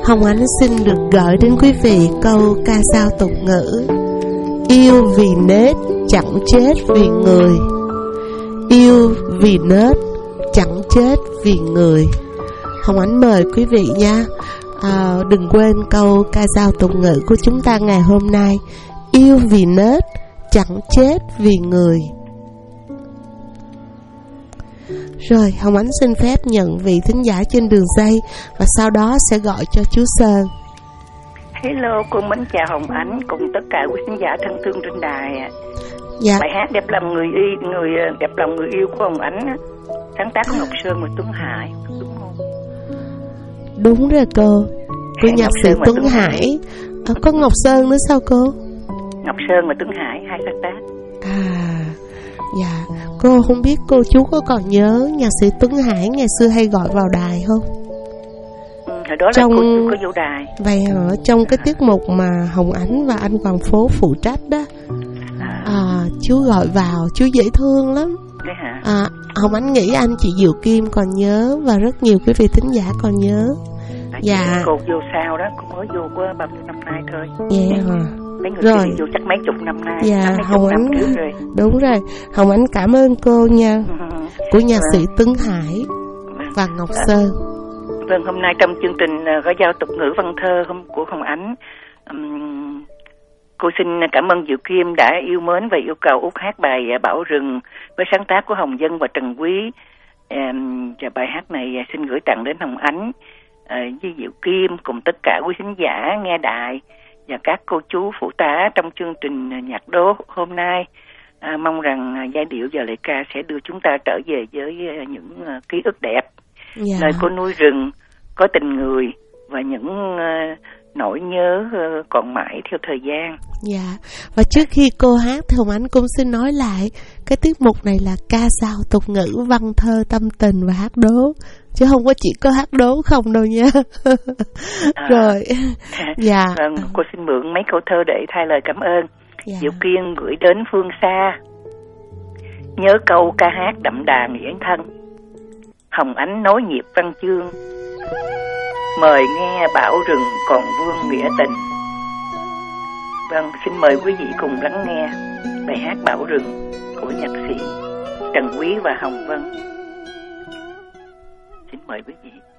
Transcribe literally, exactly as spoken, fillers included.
Hồng Ánh xin được gửi đến quý vị câu ca dao tục ngữ: yêu vì nết chẳng chết vì người. Yêu vì nết chẳng chết vì người. Hồng Ánh mời quý vị nha. À, đừng quên câu ca dao tục ngữ của chúng ta ngày hôm nay: yêu vì nết chẳng chết vì người. Rồi, Hồng Ánh xin phép nhận vị thính giả trên đường dây và sau đó sẽ gọi cho chú Sơn. Hello, con mến chào Hồng Ánh cùng tất cả quý khán giả thân thương trên đài. Dạ. Bài hát Đẹp lòng người y, người đẹp lòng người yêu của Hồng Ánh sáng tác của Ngọc Sơn và Tuấn Hải, đúng không? Đúng rồi cô. Của nhạc sĩ Tuấn, Tuấn Hải. Hải. À, có Ngọc Sơn nữa sao cô? Ngọc Sơn và Tuấn Hải hai sáng tác. À, dạ. Cô không biết cô chú có còn nhớ nhạc sĩ Tuấn Hải ngày xưa hay gọi vào đài không? Ừ, hồi đó trong... là cô có vô đài. Vậy hả? Trong cái tiết mục mà Hồng Ánh và anh Hoàng Phố phụ trách đó, à, chú gọi vào, chú dễ thương lắm. Đấy hả? À, Hồng Ánh nghĩ anh chị Diệu Kim còn nhớ và rất nhiều quý vị thính giả còn nhớ. À, dạ. Cô vô sao đó, cô mới vô có bao nhiêu năm nay thôi. Dạ hả? Mấy người rồi vô chắc mấy chục năm nay. Dạ, Hồng Ánh rồi. Đúng rồi. Hồng Ánh cảm ơn cô nha. Của nhạc sĩ Tuấn Hải và Ngọc Sơn. Vâng, hôm nay trong chương trình Gói Giao tục ngữ văn thơ của Hồng Ánh, um, cô xin cảm ơn Diệu Kim đã yêu mến và yêu cầu Út hát bài Bảo Rừng với sáng tác của Hồng Dân và Trần Quý. Um, và bài hát này xin gửi tặng đến Hồng Ánh uh, với Diệu Kim cùng tất cả quý khán giả nghe đài và các cô chú phụ tá trong chương trình nhạc đố hôm nay. À, mong rằng giai điệu và lời ca sẽ đưa chúng ta trở về với những uh, ký ức đẹp. Dạ. Nơi cô nuôi rừng, có tình người và những uh, nỗi nhớ uh, còn mãi theo thời gian. Dạ. Và trước khi cô hát thì Hồng Ánh cũng xin nói lại cái tiết mục này là ca dao tục ngữ, văn thơ, tâm tình và hát đố, chứ không có chỉ có hát đố không đâu nha. À, rồi. Dạ. Vâng, cô xin mượn mấy câu thơ để thay lời cảm ơn. Dạ. Diệu Kiên gửi đến phương xa, nhớ câu ca hát đậm đà nghĩa thân. Hồng Ánh nối nhịp văn chương, mời nghe Bảo Rừng còn vương nghĩa tình. Vâng, xin mời quý vị cùng lắng nghe bài hát Bảo Rừng của nhạc sĩ Trần Quý và Hồng Vân. Xin mời quý vị.